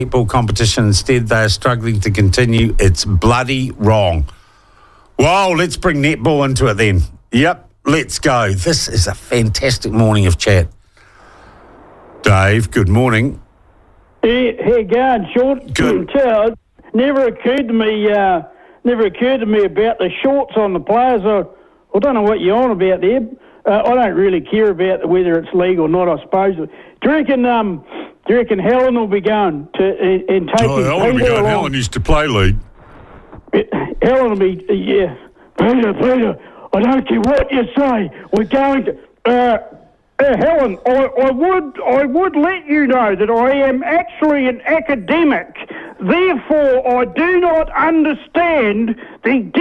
netball competition. Instead, they are struggling to continue. It's bloody wrong. Well, let's bring netball into it then. Yep, let's go. This is a fantastic morning of chat. Dave, good morning. Hey, going, Sean. Good. Never occurred to me about the shorts on the players. I don't know what you're on about there. I don't really care about whether it's league or not, I suppose. Do you reckon Helen will be going to and taking Helen will be Peter going. along? Helen used to play league. Helen will be, yeah. Peter, I don't care what you say. We're going to... Helen, I would let you know that I am actually an academic. Therefore, I do not understand the